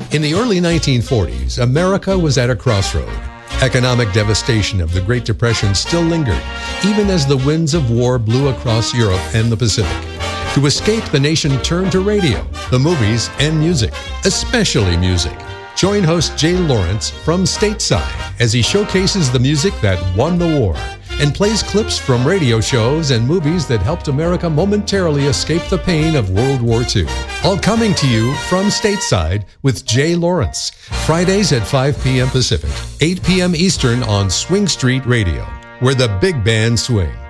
In the early 1940s, America was at a crossroad. Economic devastation of the Great Depression still lingered, even as the winds of war blew across Europe and the Pacific. To escape, the nation turned to radio, the movies, and music, especially music. Join host Jay Lawrence from stateside as he showcases the music that won the war and plays clips from radio shows and movies that helped America momentarily escape the pain of World War II. All coming to you from stateside with Jay Lawrence, Fridays at 5 p.m. Pacific, 8 p.m. Eastern on Swing Street Radio, where the big band swing.